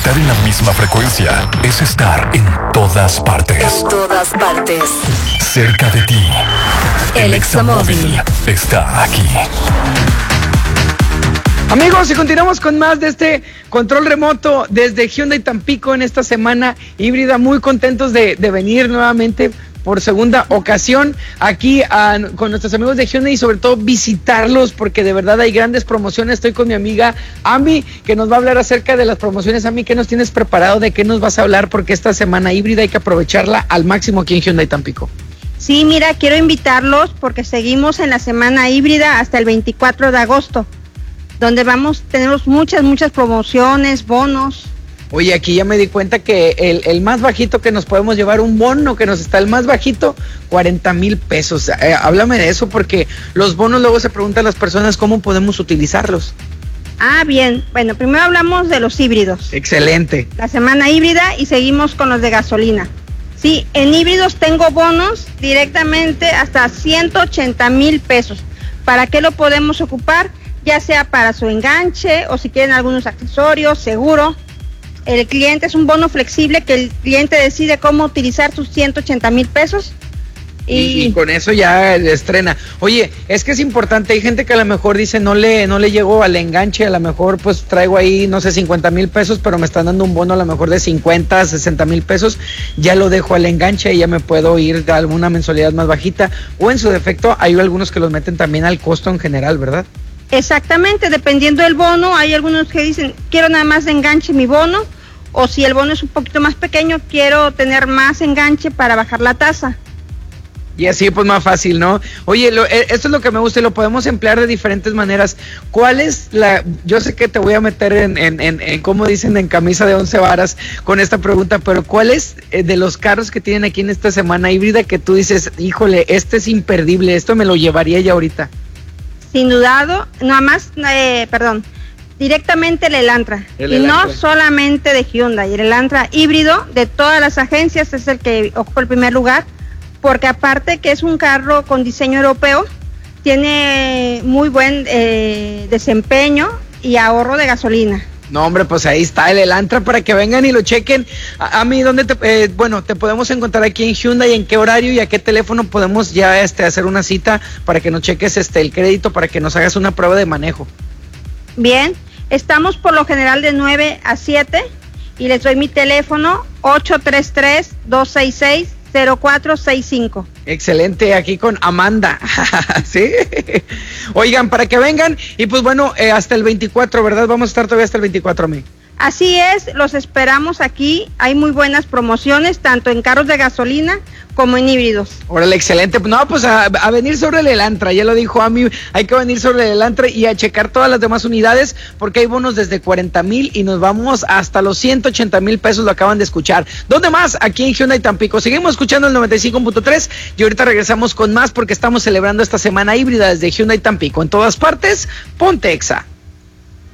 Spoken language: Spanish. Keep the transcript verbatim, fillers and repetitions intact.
Estar en la misma frecuencia es estar en todas partes. En todas partes. Cerca de ti. El Examóvil está aquí. Amigos, y continuamos con más de este control remoto desde Hyundai Tampico en esta semana híbrida. Muy contentos de, de venir nuevamente por segunda ocasión aquí a, con nuestros amigos de Hyundai y sobre todo visitarlos porque de verdad hay grandes promociones. Estoy con mi amiga Ami que nos va a hablar acerca de las promociones. Ami, ¿qué nos tienes preparado? ¿De qué nos vas a hablar? Porque esta semana híbrida hay que aprovecharla al máximo aquí en Hyundai Tampico. Sí, mira, quiero invitarlos porque seguimos en la semana híbrida hasta el veinticuatro de agosto. Donde vamos, tenemos muchas, muchas promociones, bonos. Oye, aquí ya me di cuenta que el, el más bajito que nos podemos llevar, un bono que nos está el más bajito, cuarenta mil pesos. Eh, háblame de eso porque los bonos luego se preguntan las personas cómo podemos utilizarlos. Ah, bien. Bueno, primero hablamos de los híbridos. Excelente. La semana híbrida y seguimos con los de gasolina. Sí, en híbridos tengo bonos directamente hasta ciento ochenta mil pesos. ¿Para qué lo podemos ocupar? Ya sea para su enganche o si quieren algunos accesorios, seguro. El cliente es un bono flexible que el cliente decide cómo utilizar sus ciento ochenta mil pesos. Y... Y, y con eso ya estrena. Oye, es que es importante, hay gente que a lo mejor dice no le, no le llego al enganche, a lo mejor pues traigo ahí, no sé, cincuenta mil pesos, pero me están dando un bono a lo mejor de cincuenta, sesenta mil pesos, ya lo dejo al enganche y ya me puedo ir de alguna mensualidad más bajita. O en su defecto, hay algunos que los meten también al costo en general, ¿verdad? Exactamente, dependiendo del bono, hay algunos que dicen, quiero nada más de enganche mi bono, o si el bono es un poquito más pequeño, quiero tener más enganche para bajar la tasa. Y así pues más fácil, ¿no? Oye, lo, esto es lo que me gusta y lo podemos emplear de diferentes maneras. ¿Cuál es la...? Yo sé que te voy a meter en, en, en, en como dicen, en camisa de once varas con esta pregunta, pero ¿cuál es eh, de los carros que tienen aquí en esta semana híbrida que tú dices, híjole, este es imperdible, esto me lo llevaría ya ahorita? Sin dudado, nada más, eh, perdón, directamente el Elantra. El y Elantra. no solamente de Hyundai, el Elantra híbrido de todas las agencias es el que ocupa el primer lugar, porque aparte que es un carro con diseño europeo, tiene muy buen eh, desempeño y ahorro de gasolina. No, hombre, pues ahí está el Elantra para que vengan y lo chequen. A, a mí, ¿dónde te, eh, bueno, te podemos encontrar aquí en Hyundai? ¿En qué horario y a qué teléfono podemos ya este, hacer una cita para que nos cheques este, el crédito, para que nos hagas una prueba de manejo? Bien, estamos por lo general de nueve a siete y les doy mi teléfono ocho tres tres, dos seis seis, cero cuatro seis cinco. Excelente, aquí con Amanda. ¿Sí? Oigan, para que vengan y pues bueno, eh, hasta el veinticuatro, ¿verdad? Vamos a estar todavía hasta el veinticuatro, mi. Así es, los esperamos aquí. Hay muy buenas promociones, tanto en carros de gasolina como en híbridos. Órale, excelente. No, pues a, a venir sobre el Elantra, ya lo dijo a mí, hay que venir sobre el Elantra y a checar todas las demás unidades, porque hay bonos desde cuarenta mil y nos vamos hasta los ciento ochenta mil pesos, lo acaban de escuchar. ¿Dónde más? Aquí en Hyundai Tampico. Seguimos escuchando el noventa y cinco punto tres y ahorita regresamos con más porque estamos celebrando esta semana híbrida desde Hyundai Tampico. En todas partes, ponte Exa.